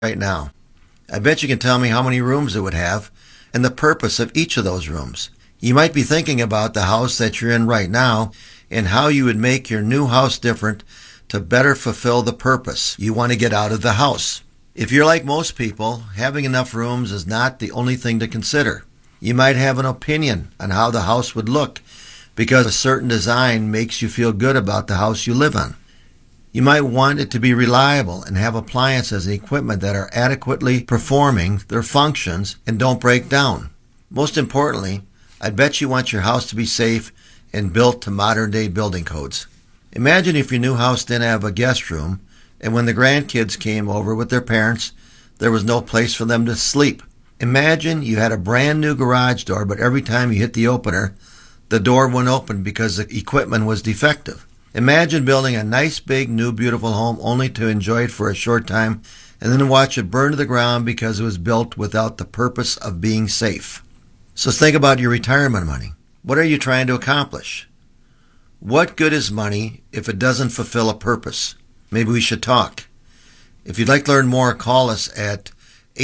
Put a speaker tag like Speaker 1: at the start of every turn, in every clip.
Speaker 1: right now. I bet you can tell me how many rooms it would have and the purpose of each of those rooms. You might be thinking about the house that you're in right now and how you would make your new house different to better fulfill the purpose you want to get out of the house. If you're like most people, having enough rooms is not the only thing to consider. You might have an opinion on how the house would look because a certain design makes you feel good about the house you live in. You might want it to be reliable and have appliances and equipment that are adequately performing their functions and don't break down. Most importantly, I bet you want your house to be safe and built to modern-day building codes. Imagine if your new house didn't have a guest room, and when the grandkids came over with their parents, there was no place for them to sleep. Imagine you had a brand new garage door, but every time you hit the opener, the door wouldn't open because the equipment was defective. Imagine building a nice, big, new, beautiful home only to enjoy it for a short time and then watch it burn to the ground because it was built without the purpose of being safe. So think about your retirement money. What are you trying to accomplish? What good is money if it doesn't fulfill a purpose? Maybe we should talk. If you'd like to learn more, call us at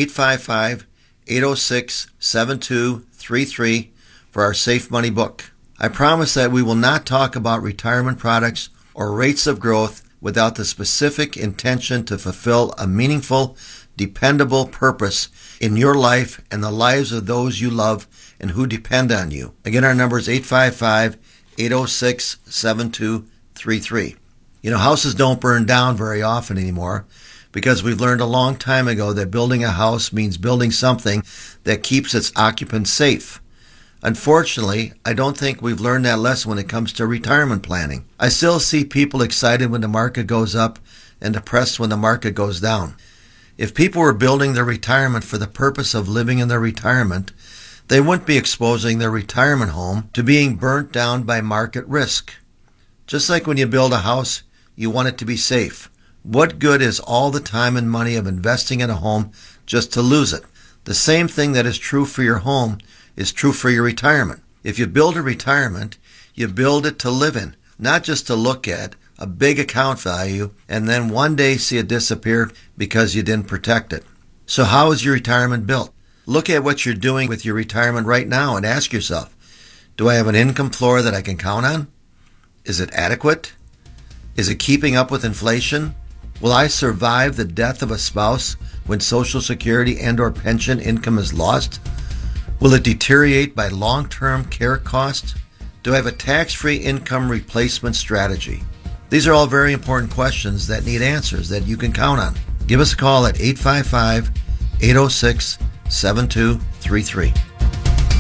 Speaker 1: 855-806-7233 for our Safe Money book. I promise that we will not talk about retirement products or rates of growth without the specific intention to fulfill a meaningful, dependable purpose in your life and the lives of those you love and who depend on you. Again, our number is 855-806-7233. You know, houses don't burn down very often anymore because we've learned a long time ago that building a house means building something that keeps its occupants safe. Unfortunately, I don't think we've learned that lesson when it comes to retirement planning. I still see people excited when the market goes up and depressed when the market goes down. If people were building their retirement for the purpose of living in their retirement, they wouldn't be exposing their retirement home to being burnt down by market risk. Just like when you build a house, you want it to be safe. What good is all the time and money of investing in a home just to lose it? The same thing that is true for your home is true for your retirement. If you build a retirement, you build it to live in, not just to look at a big account value and then one day see it disappear because you didn't protect it. So how is your retirement built? Look at what you're doing with your retirement right now and ask yourself, do I have an income floor that I can count on? Is it adequate? Is it keeping up with inflation? Will I survive the death of a spouse when Social Security and/or pension income is lost? Will it deteriorate by long-term care costs? Do I have a tax-free income replacement strategy? These are all very important questions that need answers that you can count on. Give us a call at 855-806-7233.